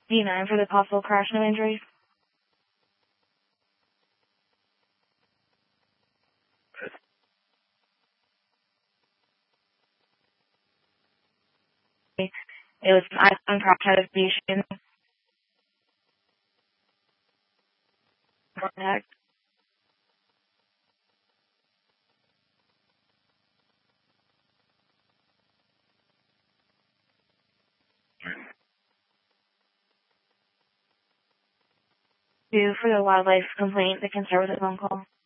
D9 for the possible crash, no injuries. It was an iPhone crash notification. Contact. For the wildlife complaint that can start with a phone call.